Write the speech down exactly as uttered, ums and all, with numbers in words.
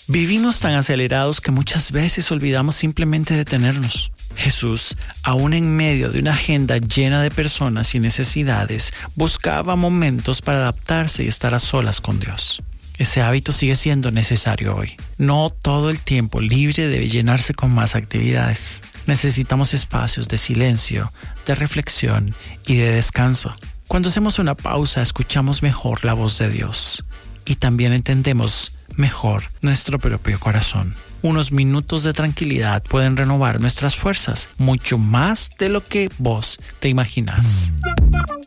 Vivimos tan acelerados que muchas veces olvidamos simplemente detenernos. Jesús, aún en medio de una agenda llena de personas y necesidades, buscaba momentos para adaptarse y estar a solas con Dios. Ese hábito sigue siendo necesario hoy. No todo el tiempo libre debe llenarse con más actividades. Necesitamos espacios de silencio, de reflexión y de descanso. Cuando hacemos una pausa, escuchamos mejor la voz de Dios y también entendemos mejor nuestro propio corazón. Unos minutos de tranquilidad pueden renovar nuestras fuerzas mucho más de lo que vos te imaginas.